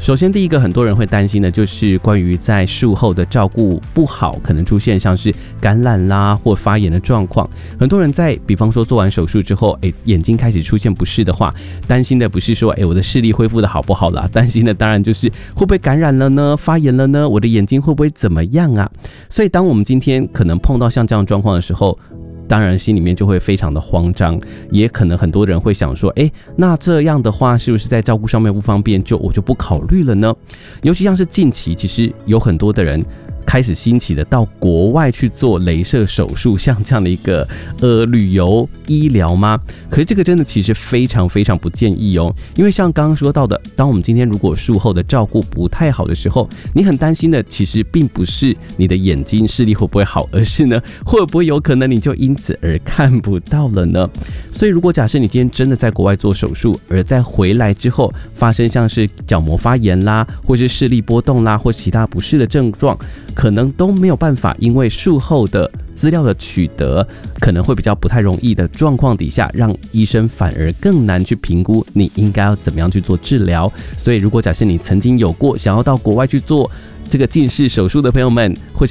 首先第一个很多人会担心的就是关于在术后的照顾不好，可能出现像是感染啦或发炎的状况。很多人在比方说做完手术之后，眼睛开始出现不适的话，担心的不是说我的视力恢复的好不好啦，担心的当然就是会不会感染了呢，发炎了呢，我的眼睛会不会怎么样啊。所以当我们今天可能碰到像这样的状况的时候，当然心里面就会非常的慌张，也可能很多人会想说，那这样的话是不是在照顾上面不方便，我就不考虑了呢？尤其像是近期，其实有很多的人开始兴起的到国外去做雷射手术，像这样的一个旅游医疗吗？可是这个真的其实非常非常不建议哦，因为像刚刚说到的，当我们今天如果术后的照顾不太好的时候，你很担心的其实并不是你的眼睛视力会不会好，而是呢会不会有可能你就因此而看不到了呢？所以如果假设你今天真的在国外做手术，而在回来之后发生像是角膜发炎啦，或是视力波动啦，或其他不适的症状，可能都没有办法，因为术后的资料的取得可能会比较不太容易的状况底下，让医生反而更难去评估你应该要怎么样去做治疗。所以如果假设你曾经有过想要到国外去做这个近视手术的朋友们，或